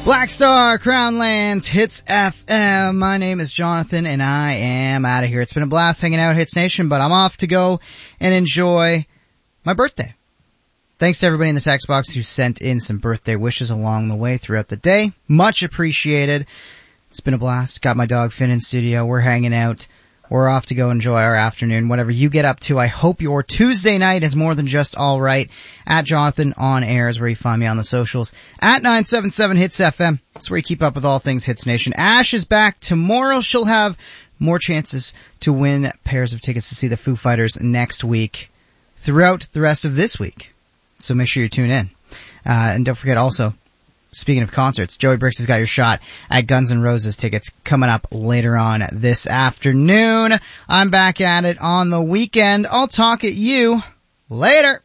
Black Star, Crown Lands, Hits FM. My name is Jonathan, and I am out of here. It's been a blast hanging out at Hits Nation, but I'm off to go and enjoy my birthday. Thanks to everybody in the text box who sent in some birthday wishes along the way throughout the day. Much appreciated. It's been a blast. Got my dog Finn in studio. We're hanging out. We're off to go enjoy our afternoon. Whatever you get up to, I hope your Tuesday night is more than just all right. At Jonathan on Air is where you find me on the socials. At 977 Hits FM. That's where you keep up with all things Hits Nation. Ash is back tomorrow. She'll have more chances to win pairs of tickets to see the Foo Fighters next week throughout the rest of this week. So make sure you tune in. And don't forget also, speaking of concerts, Joey Bricks has got your shot at Guns N' Roses tickets coming up later on this afternoon. I'm back at it on the weekend. I'll talk at you later.